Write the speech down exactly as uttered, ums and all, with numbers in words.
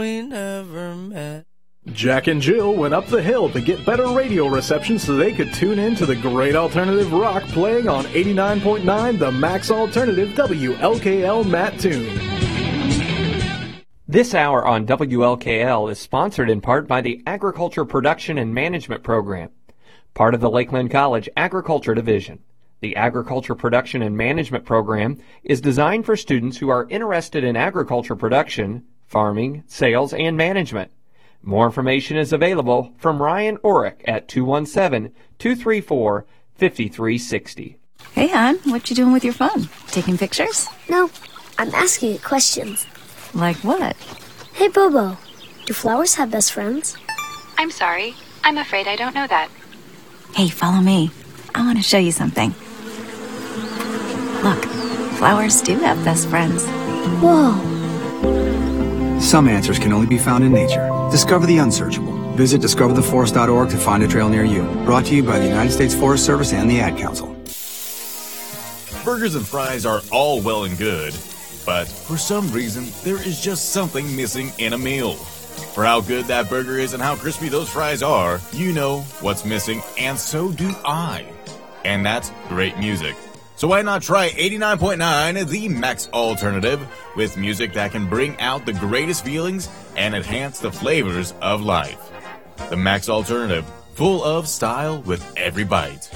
we never met. Jack and Jill went up the hill to get better radio reception so they could tune in to the great alternative rock playing on eighty-nine point nine The Max Alternative W L K L Mattoon. This hour on W L K L is sponsored in part by the Agriculture Production and Management Program, part of the Lakeland College Agriculture Division. The Agriculture Production and Management Program is designed for students who are interested in agriculture production, farming, sales, and management. More information is available from Ryan Orrick at two one seven, two three four, five three six zero. Hey, hon, what you doing with your phone? Taking pictures? No, I'm asking it questions. Like what? Hey, Bobo, do flowers have best friends? I'm sorry. I'm afraid I don't know that. Hey, follow me. I want to show you something. Look, flowers do have best friends. Whoa. Some answers can only be found in nature. Discover the unsearchable. Visit discover the forest dot org to find a trail near you. Brought to you by the United States Forest Service and the Ad Council. Burgers and fries are all well and good, but for some reason, there is just something missing in a meal. For how good that burger is and how crispy those fries are, you know what's missing, and so do I. And that's great music. So why not try eighty-nine point nine, the Max Alternative, with music that can bring out the greatest feelings and enhance the flavors of life. The Max Alternative, full of style with every bite.